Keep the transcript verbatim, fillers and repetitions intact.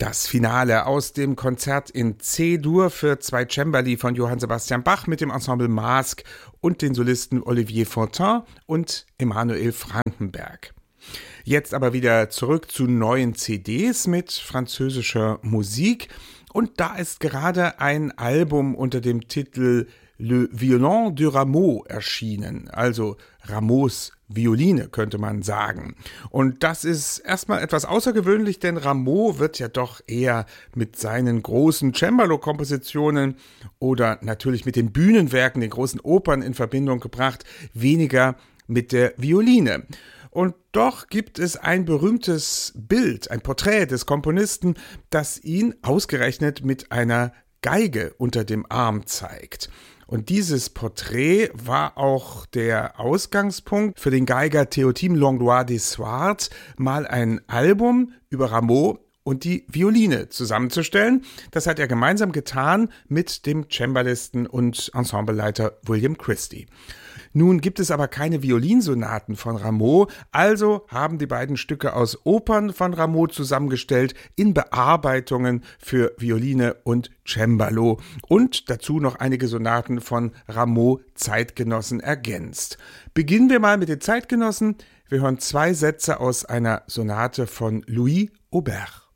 Das Finale aus dem Konzert in C-Dur für zwei Cembali von Johann Sebastian Bach mit dem Ensemble Masque und den Solisten Olivier Fontin und Emanuel Frankenberg. Jetzt aber wieder zurück zu neuen C Ds mit französischer Musik. Und da ist gerade ein Album unter dem Titel Le Violon de Rameau erschienen, also Rameaus Violine, könnte man sagen. Und das ist erstmal etwas außergewöhnlich, denn Rameau wird ja doch eher mit seinen großen Cembalo-Kompositionen oder natürlich mit den Bühnenwerken, den großen Opern in Verbindung gebracht, weniger mit der Violine. Und doch gibt es ein berühmtes Bild, ein Porträt des Komponisten, das ihn ausgerechnet mit einer Geige unter dem Arm zeigt. Und dieses Porträt war auch der Ausgangspunkt für den Geiger Théotime Langlois d'Essuart, mal ein Album über Rameau und die Violine zusammenzustellen. Das hat er gemeinsam getan mit dem Cembalisten und Ensembleleiter William Christie. Nun gibt es aber keine Violinsonaten von Rameau, also haben die beiden Stücke aus Opern von Rameau zusammengestellt in Bearbeitungen für Violine und Cembalo und dazu noch einige Sonaten von Rameau-Zeitgenossen ergänzt. Beginnen wir mal mit den Zeitgenossen. Wir hören zwei Sätze aus einer Sonate von Louis Aubert.